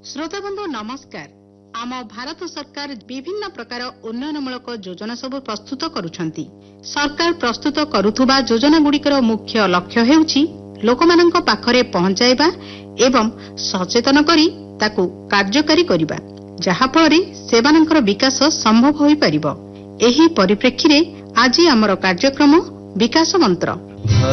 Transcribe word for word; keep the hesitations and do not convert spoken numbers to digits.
श्रोताबंधु नमस्कार। आम भारत सरकार विभिन्न प्रकार उन्नयनमूलक योजना सब प्रस्तुत करुछंती। सरकार प्रस्तुत करुथुबा योजना गुड़िकर मुख्य लक्ष्य हेउछि लोकमानंक पाखरे पहुंचाइबा एवं सचेतन करी ताकू कार्यकारी करिबा, जहा फଳରେ सेवानंकर विकास संभव होई परिबो। एही परिप्रेक्षी रे आज आमर कार्यक्रम विकास मंत्र।